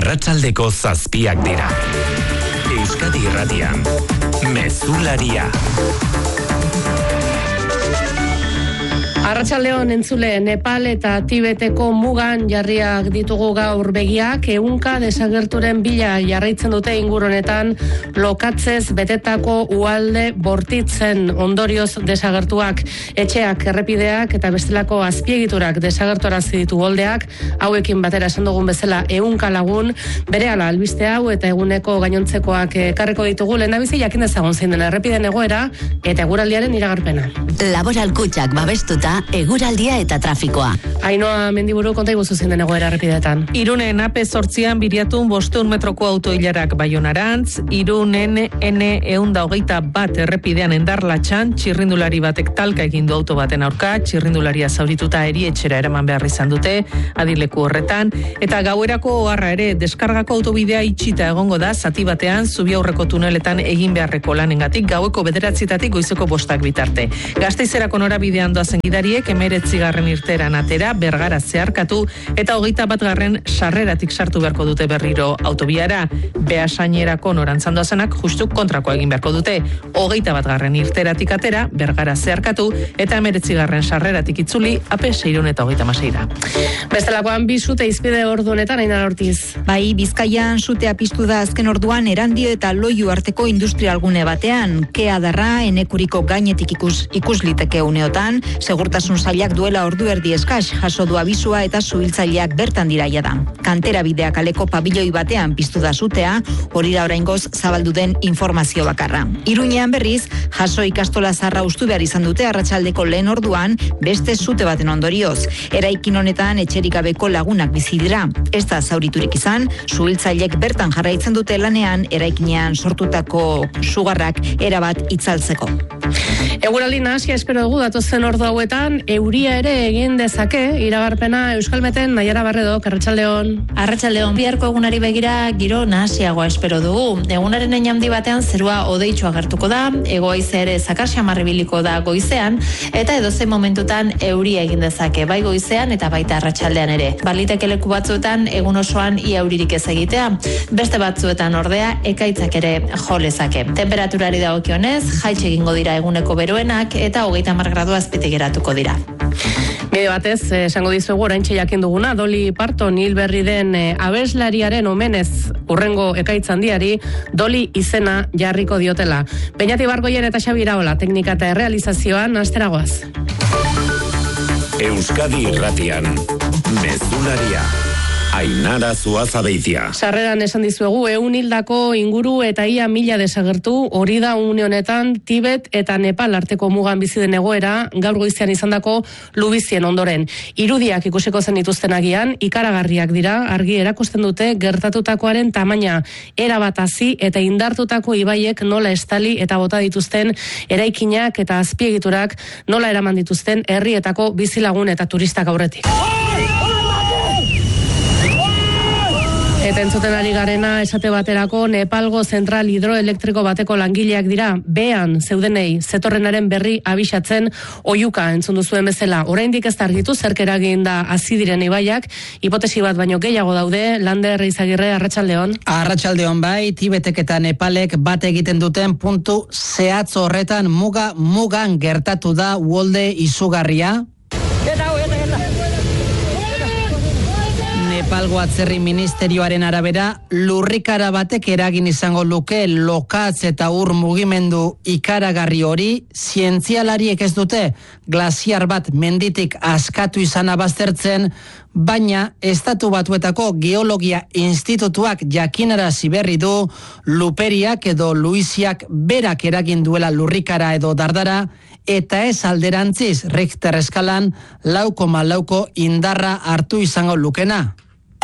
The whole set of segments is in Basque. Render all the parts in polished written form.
Arratsaldeko 7 dira. Euskadi Irratian, Mezularia. Arratsaldeon entzule, Nepal eta Tibeteko mugan jarriak ditugu gaur begiak, ehunka desagerturen bila jarraitzen dute ingurunetan lokatzez betetako uhalde bortitzen ondorioz desagertuak, etxeak, errepideak eta bestelako azpiegiturak desagertuarazi ditu goldeak, hauekin batera esan dugun bezala ehunka lagun, berehala albiste hau eta eguneko gainontzekoak ekarriko ditugu, lehendabizi jakin dezagun zein den errepideen egoera eta eguraldiaren iragarpena. Laboral Kutxak babestuta eguraldia eta trafikoa. Ainhoa Mendiburu, konta iguzu zein den egoera errepideetan. Irunen AP8an biriatun 500 metroko autoilarak Baionarantz, Irunen N121 errepidean Endarlatxan, txirrindulari batek talka egin du auto baten aurka, txirrindularia zaurituta erietxera eraman behar izan dute, adileku horretan, eta gauerako oharra ere, deskargako autobidea itxita egongo da, zati batean, Zubiaurreko tuneletan egin beharreko lanengatik, gaueko 9 goizeko 5 bitarte. Gasteizerako norabidean doazen gidariek 19. irteran atera, Bergara zeharkatu, eta 21. sarreratik sartu beharko dute berriro autobiara. Beasainerako norantzan doazenak justu kontrako egin beharko dute. 21. irteratik atera, Bergara zeharkatu, eta 19. sarreratik itzuli, AP6 eta 36. Bestelakoan bi sute izpide ordu honetan, Ainara Ortiz. Bai, Bizkaian sutea piztu da azken orduan Erandio eta Loiu arteko industrialgune batean. Kea darra enekuriko gainetik ikus liteke uneotan, segurtasun sailak duela ordu erdi eskas jaso du abisua eta suhiltzaileak bertan dira jada. Kantera bidea kaleko pabiloi batean piztu da sutea, hori da oraingoz zabaldu den informazio bakarra. Iruñean berriz, jaso ikastola zarra ustu behar izan dute arratsaldeko lehen orduan beste sute baten ondorioz. Eraikin honetan etxerik gabeko lagunak bizi dira. Ez da zauriturik izan, suhiltzaileek bertan jarraitzen dute lanean eraikinean sortutako sugarrak erabat itzaltzeko. Eguraldi nahasia espero dugu datozen ordu hauetan, euria ere egin dezake, iragarpena Euskalmeten Naiara Barredok, arratsaldeon. Arratsaldeon, biharko egunari begira giro nahasiagoa espero dugu. Egunaren handi batean zerua hodeitsu agertuko da, hego-haize ere zakar xamar ibiliko da goizean, eta edozein momentutan euria egin dezake, bai goizean eta baita arratsaldean ere. Baliteke leku batzuetan egun osoan ia euririk ez egitea, beste batzuetan ordea ekaitzak ere jo lezake. Temperaturari dagokionez, jaitsi egingo dira eguneko beroenak eta 30 gradu azpitik geratuko dira. Bide batez, esango dizuegu oraintxe jakin duguna, Dolly Parton hil berri den abeslariaren omenez urrengo ekaitz handiari Dolly izena jarriko diotela. Beñati Bargoien eta Xabi Iraola teknika eta errealizazioan asteragoaz. Euskadi Irratian, Mezularia. Ainara Zuazabeitia. Sarreran esan dizuegu, 100 hildako inguru eta ia 1000 desagertu, hori da une honetan Tibet eta Nepal arteko mugan bizi den egoera, gaur goizean izandako lubizien ondoren. Irudiak ikusiko zen dituzten agian, ikaragarriak dira, argi erakusten dute gertatutakoaren tamaina, erabat hazi eta indartutako ibaiek nola estali eta bota dituzten eraikinak eta azpiegiturak nola eraman dituzten herrietako bizilagun eta turistak aurretik. Eta entzuten ari garena esate baterako Nepalgo zentral hidroelektriko bateko langileak dira, behan zeudenei zetorrenaren berri abisatzen oihuka entzun duzuen bezala. Oraindik ez da argitu zerk eragin da hazi diren ibaiak, hipotesi bat baino gehiago daude. Lander Izagirre, arratsaldeon. Arratsaldeon bai, Tibetek eta Nepalek bat egiten duten puntu zehatz horretan mugan gertatu da uholde izugarria. Nepalgo atzerri ministerioaren arabera, lurrikara batek eragin izango luke lokatz eta ur mugimendu ikaragarri hori, zientzialariek ez dute glaziar bat menditik askatu izana baztertzen, baina Estatu Batuetako Geologia Institutuak jakinarazi berri du luperiak edo luiziak berak eragin duela lurrikara edo dardara, eta ez alderantziz Richter eskalan 4,4 indarra hartu izango lukena.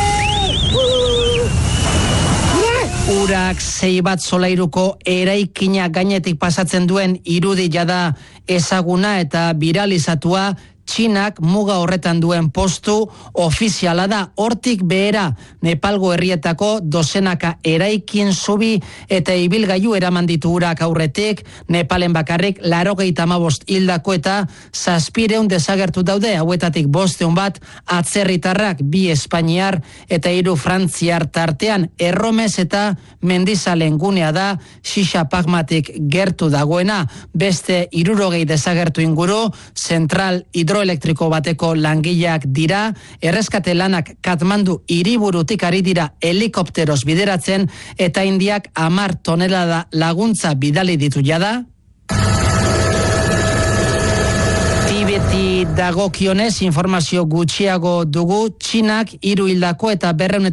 Urak 6 bat solairuko eraikina gainetik pasatzen duen irudi jada ezaguna eta viralizatua Txinak muga horretan duen postu ofiziala da. Hortik behera Nepalgo herrietako dozenaka eraikin, zubi eta ibilgailu eraman ditu urak aurretik. Nepalen bakarrik 95 hildako eta 700 desagertu daude, hauetatik 500 bat atzerritarrak, 2 espainiar eta 3 frantziar tartean. Erromes eta Mendizalen gunea da, Xixa Pagmatik gertu dagoena. Beste 60 desagertu inguru, zentral hidroelektriko bateko langileak dira. Erreskate lanak Katmandu hiriburutik ari dira helikopteroz bideratzen eta Indiak 10 tonelada laguntza bidali ditu jada. Tibeti dagokionez informazio gutxiago dugu. Txinak 3 hildako eta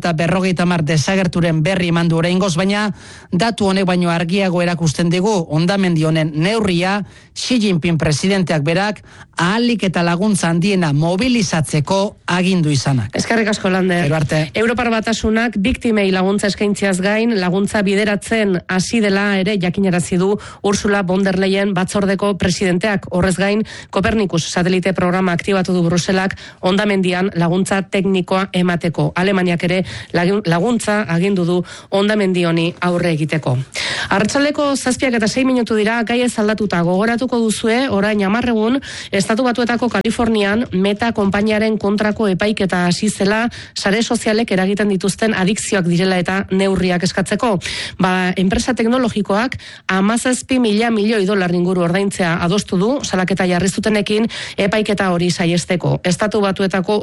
250 desagerturen berri eman du oraingoz, baina datu honek baino argiago erakusten digu hondamendi honen neurria Xi Jinping presidenteak berak ahalik eta laguntza handiena mobilizatzeko agindu izanak. Eskerrik asko, Lander. Europar Batasunak biktimei laguntza eskaintziaz gain laguntza bideratzen hasi dela ere jakinarazi du Ursula von der Leyen batzordeko presidenteak. Horrez gain, Kopernikus satelite programa aktibatu du Bruselak hondamendian laguntza teknikoa emateko. Alemaniak ere laguntza agindu du hondamendi honi aurre egiteko. Arratsaldeko 7:06 minutu dira, gaia aldatuta. Gogoratuko duzue, orain 10 egun, Estatu Batuetako Kalifornian Meta konpainiaren kontrako epaiketa hasi zela, sare sozialek eragiten dituzten adikzioak direla eta neurriak eskatzeko. Enpresa teknologikoak 17.000 milioi dolar inguru ordaintzea adostu du, salaketa jarri zutenekin epaiketa hori saiesteko. Estatu Batuetako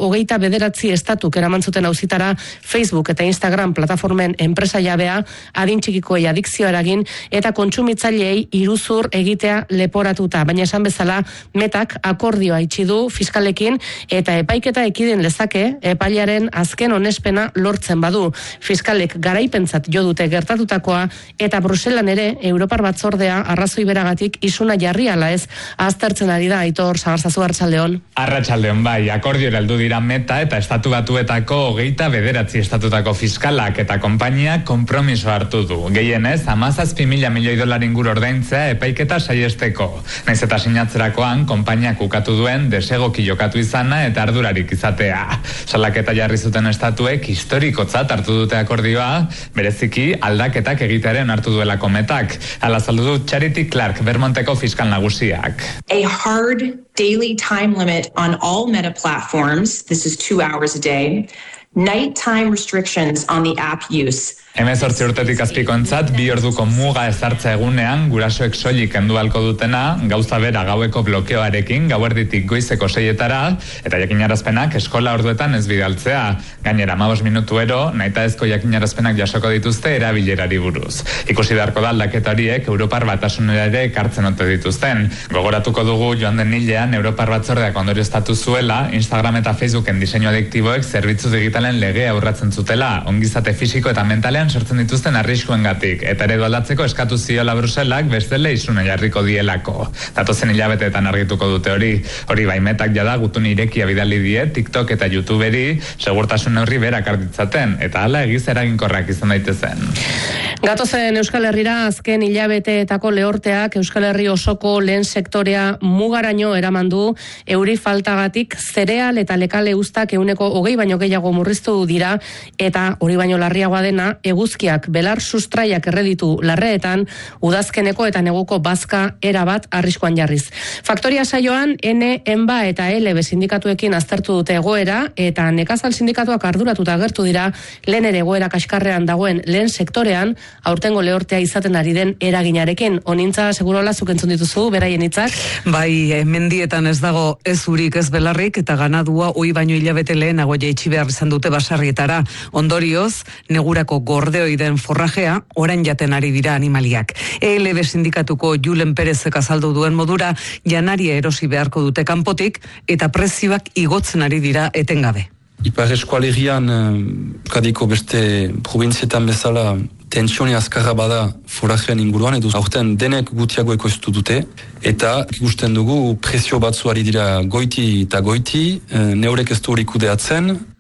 29 estatuk eraman zuten auzitara Facebook eta Instagram plataformen enpresa jabea adin txikikoei adikzioa eragin eta kontsumitzaileei iruzur egitea leporatuta. Baina esan bezala, Metak akordioa itxi du fiskalekin eta epaiketa ekidin lezake epailearen azken onespena lortzen badu. Fiskalek garaipentzat jo dute gertatutakoa eta Bruselan ere Europar Batzordea arrazoi beragatik isuna jarri ala ez aztertzen ari da. Aitor Sagarzazu, Arratsaldeon. Arratsaldeon, bai, akordioa heldu dira Meta eta Estatu Batuetako 29 estatutako fiskalak eta konpainia konpromiso hartu du. Gehienez, 17.000 milioi dolar inguru ordaintzea epaiketa saiesteko. Naiz eta sinatzerakoan, konpainiak ukatu duen desegoki jokatu izana eta ardurarik izatea. Salaketa jarri zuten estatuek historikotzat hartu dute akordioa, bereziki aldaketak egitearen hartu duelako Metak. Hala azaldu du Charity Clark, Vermonteko fiskal nagusiak. A hard daily time limit on all Meta platforms, this is 2 hours a day, nighttime restrictions on the app use. 18 urtetik azpikontzat 2 orduko muga ezartza egunean gurasoek soilik kendu ahalko dutena, gauza bera gaueko blokeoarekin gauerditik goizeko 6etara eta jakinarazpenak eskola orduetan ez bidaltzea. Gainera 15 minutuero nahitaezko jakinarazpenak jasoko dituzte erabilerari buruz. Ikusi beharko da aldaketa horiek Europar Batasunera ere ekartzen ote dituzten. Gogoratuko dugu joan den hilean Europar Batzordeak ondorioztatu zuela Instagram eta Facebooken diseinu adiktiboek zerbitzu digitalen legea urratzen zutela, ongizate fisiko eta mentalean sortzen dituzten arriskuengatik eta eredu aldatzeko eskatu ziola Bruselak bestela isuna jarriko dielako. Datozen hilabeteetan argituko dute hori bai Metak jada gutun irekia bidali die TikTok eta YouTuberi segurtasun neurri berak arditzaten eta hala egiz eraginkorrak izan daitezen. Gatozen Euskal Herrira azken hilabeteetako lehorteak Euskal Herri osoko lehen sektorea mugaraino eraman du. Euri faltagatik zereal eta lekale uztak 20% baino gehiago murriztu dira eta hori baino larriagoa dena eguzkiak belar sustraiak erreditu larreetan udazkeneko eta neguko bazka erabat arriskuan jarriz. Faktoria saioan N, Enba eta LB sindikatuekin aztertu dute egoera eta Nekazal sindikatuak arduratuta agertu dira lehen ere egoera kaskarrean dagoen lehen sektorean aurtengo lehortea izaten ari den eraginarekin. Onintza segurola zuk entzun dituzu beraien hitzak. Bai, mendietan ez dago ez urik ez belarrik eta ganadua oi baino hilabete lehenago jaitsi behar izan dute basarrietara. Ondorioz, negurako gordeoi den forrajea orain jaten ari dira animaliak. ELB sindikatuko Julen Perezek azaldu duen modura janaria erosi beharko dute kanpotik eta prezioak igotzen ari dira etengabe. Ipar eskualerian, Euskadiko beste provinzietan bezala tensioni azkarra bada forajean inguruan, edo aurten denek gutiago ekoiztu dute, eta ikusten dugu prezio batzu ari dira goiti eta goiti, neurek ez du hori kudeatzen,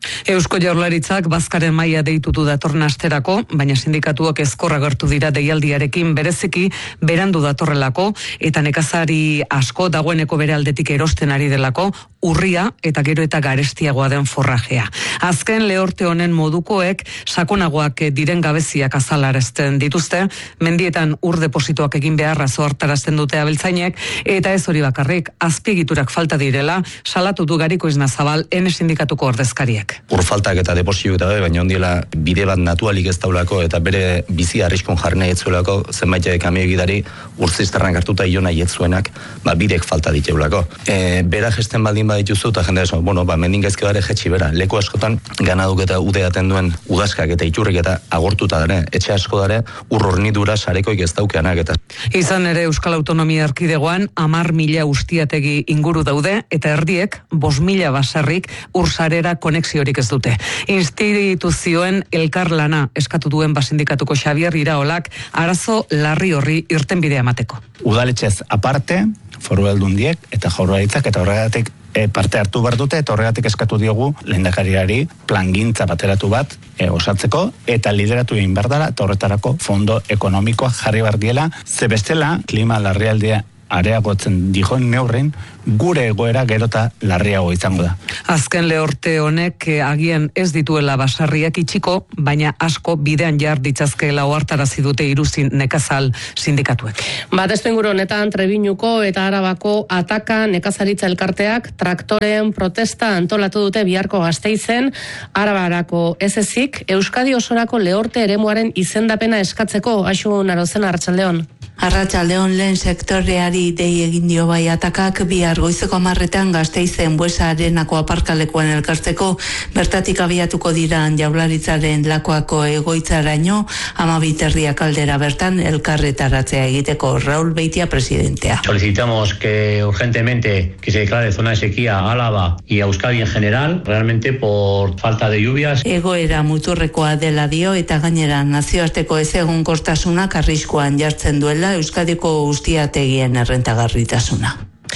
Eusko Jaurlaritzak bazkaren maila deitutu datorren asterako, baina sindikatuak ezkorra gertu dira deialdiarekin bereziki berandu datorrelako eta nekazari asko dagoeneko bere aldetik erosten ari delako urria eta gero eta garestiagoa den forrajea. Azken lehorte honen modukoek sakonagoak diren gabeziak azalarazten dituzte, mendietan ur depositoak egin beharra zohartarazten dute abeltzainek eta ez hori bakarrik, azpiegiturak falta direla salatu du Gariko Iznazabal sindikatuko ordezkariek. Urfaltak eta depositoak eta baina ondiela bide bat natualik ez daulako eta bere bizi arriskon jarne etzuelako zenbait kamioi gidari urzizterran hartuta iona jetzuenak, bidek falta diteulako. Bera gesten baldin badituzu eta jende esan, mendin gaizke bare jetxi bera. Leku askotan ganaduk eta udeaten duen udazkak eta iturrik eta agortuta dare, etxe asko dare ur hornidura sarekoik ez daukeanak eta. Izan ere Euskal Autonomia Erkidegoan 10.000 ustiategi inguru daude eta erdiek 5.000 baserrik ursarera konexiorik ez dute. Instituzioen elkarlana eskatu duen basindikatuko Xabier Iraolak arazo larri horri irtenbidea emateko. Udaletxez aparte, foru aldundiek eta Jaurlaritzak eta horregatik parte hartu behar dute eta horregatik eskatu diogu lehendakariari plangintza bateratu bat osatzeko eta lideratu egin behar dela eta horretarako fondo ekonomikoa jarri behar diela, ze bestela klima larrialdia areagotzen dijoen neurrin, gure egoera gerota larriago izango da. Azken lehorte honek agian ez dituela basarriak itxiko, baina asko bidean jar ditzazkeela ohartarazi dute Iruzin nekazal sindikatuek. Testuinguru honetan Trebiñuko eta Arabako Ataka nekazaritza elkarteak traktoren protesta antolatu dute biharko Gasteizen, Arabarako ez ezik, Euskadi osorako lehorte eremuaren izendapena eskatzeko. Aixun Arozen, Arratsaldeon. Arratsaldeon, lehen sektoreari dei egin dio bai Atakak bihar goizeko 10:00 Gasteizen Buesa Arenako aparkalekuan elkartzeko, bertatik abiatuko dira Jaurlaritzaren Lakoako egoitzaraino 12:30 aldera bertan elkarretaratzea egiteko. Raúl Beitia, presidentea. Solicitamos que urgentemente que se declare zona de sequía a Álava y a Euskadi en general, realmente por falta de lluvias. Egoera muturrekoa dela dio eta gainera nazioarteko ezegonkortasunak arriskuan jartzen duela Euskadiko ustiategien errentagarritasuna.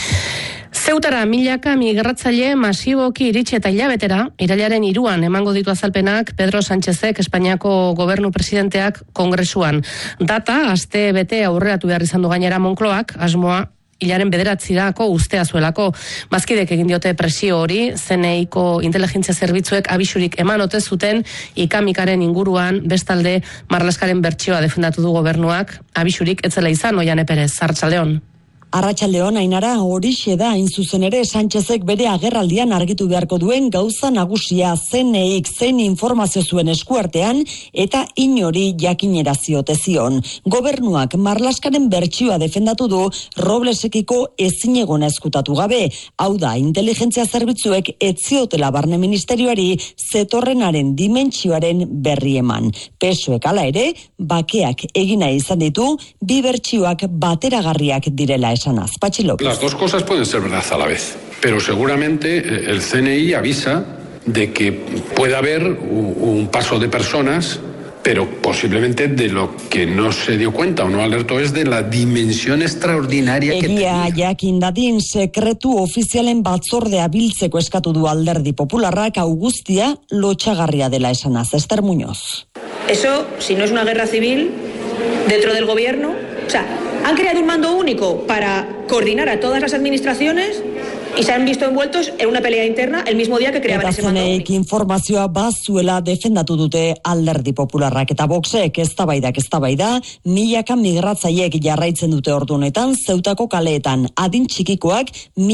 Zeutara milaka migratzaile masiboki iritsi eta hilabetera, irailaren 3 emango ditu azalpenak Pedro Sánchezek, Espainiako gobernu presidenteak kongresuan. Data, aste bete aurreratu behar izan du gainera Moncloak, asmoa hilaren 9 ustea zuelako. Bazkidek egin diote presio hori, zeneiko inteligentzia zerbitzuek abisurik eman ote zuten ikamikaren inguruan, bestalde Marlaskaren bertsioa defendatu du gobernuak, abisurik etzela izan. Oiane Perez, Arratsaldeon. Arratsaldeon, Ainara, horixe da hain zuzen ere Sánchezek bere agerraldian argitu beharko duen gauza nagusia, zeneik zein informazio zuen eskuartean eta inori jakineraziote zion. Gobernuak Marlaskaren bertsioa defendatu du Roblesekiko ezinegona eskutatu gabe. Hau da, inteligentzia zerbitzuek etziotela barne ministerioari zetorrenaren dimentsioaren berri eman. PSOek hala ere, bakeak egina izan ditu, bi bertsioak bateragarriak direla esanaz. Patxi López. Las dos cosas pueden ser verdad a la vez, pero seguramente el CNI avisa de que puede haber un paso de personas, pero posiblemente de lo que no se dio cuenta o no alertó es de la dimensión extraordinaria que tenía. Egia jakin dadin sekretu ofizialen batzordea biltzeko eskatu du Alderdi Popularrak, hau guztia lotxagarria dela esanaz. Ester Muñoz. Eso, si no es una guerra civil dentro del gobierno, o sea, han creado un mando único para coordinar a todas las administraciones y se han visto envueltos en una pelea interna el mismo día que creaban ese mando único. Informazioa bazuela defendatu dute Alderdi Popularrak eta Voxek eztabaida, milaka migratzaileek jarraitzen dute ordu honetan Zeutako kaleetan, adin txikikoak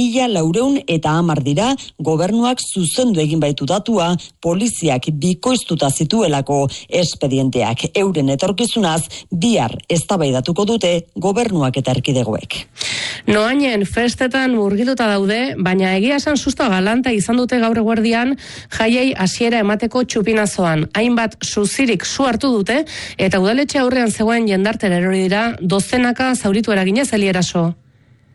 1.410 dira, gobernuak zuzendu egin baitu datua, poliziak bikoiztuta zituelako espedienteak. Euren etorkizunaz bihar eztabaidatuko dute gobernuak eta erkidegoek. Noainen festetan murgilduta daude, baina egia esan susto galanta izan dute gaur eguerdian jaiei hasiera emateko txupinazoan. Hainbat suzirik su hartu dute eta udaletxe aurrean zegoen jendartera erori dira dozenaka zauritu eraginez Elieraso.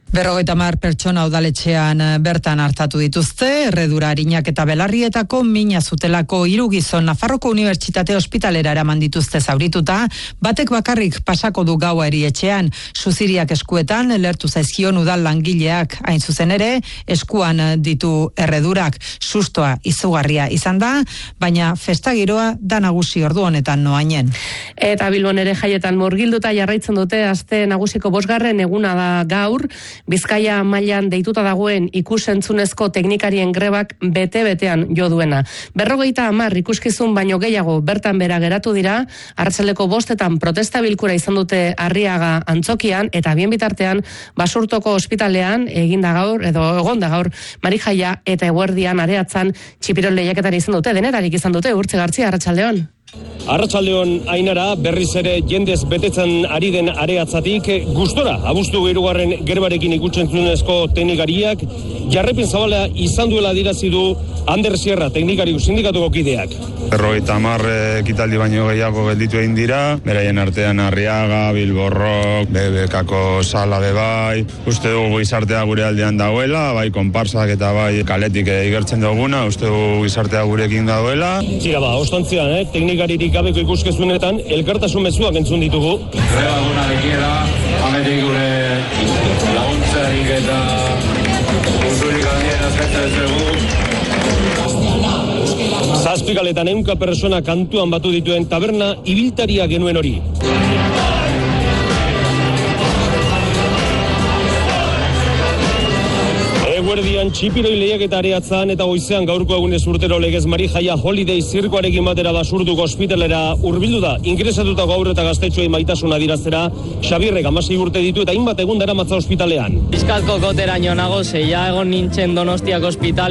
50 pertsona udaletxean bertan hartatu dituzte, erredura arinak eta belarrietako mina zutelako 3 gizon Nafarroko Unibertsitate Ospitalera eraman dituzte zaurituta, batek bakarrik pasako du gaua erietxean, suziriak eskuetan lertu zaizkion udal langileak, hain zuzen ere, eskuan ditu erredurak, sustoa izugarria izan da, baina festagiroa da nagusi ordu honetan noainen. Eta Bilbon ere jaietan murgilduta jarraitzen dute aste nagusiko 5. eguna da gaur, Bizkaia mailan deituta dagoen ikusentzunezko teknikarien grebak bete-betean jo duena. 50 ikuskizun baino gehiago bertan bera geratu dira, arratsaldeko 5 protesta bilkura izan dute Arriaga antzokian, eta bien bitartean Basurtoko ospitalean egonda gaur Marijaia eta eguerdian areatzan txipirol lehiaketari izan dute, denetarik izan dute, Urtze Gartzia, arratsaldeon. Arratsaldeon, Ainara, berriz ere jendez betetzen ari den areatzatik, gustora, abuztu 3. gerbarekin ikusentzunezko teknikariak, jarraipen zabala izan duela adierazi du Ander Sierra, teknikariu sindikatuko kideak. 50 ekitaldi baino gehiago gelditu egin dira, beraien artean Arriaga, Bilborrok, BBKko sala bebai, uste dugu gizartea gure aldean dagoela, bai konparsak eta bai kaletik igertzen duguna, uste dugu gizartea gurekin dagoela. Tira ba, ostantzian, teknikaririk gabeko ikuskezunetan, elkartasun mezuak entzun ditugu. Greba eguna dekiela, ametik gure laguntzarik eta kulturik handien azkatzen dugu. 7 kaletan 100 persona kantuan batu dituen taberna ibiltaria genuen hori. Eguerdian txipiroi lehiaketa areatzan eta goizean gaurko egunez urtero legez Marijaia Holiday zirkoarekin batera Basurtuko ospitalera hurbildu da. Ingresatutako haur eta gaztetxoei maitasuna adiraztera, Xabierrek 16 urte ditu eta hainbat egun daramatza ospitalean. Bizkazko koteraino nago, ja egon nintzen Donostiako ospital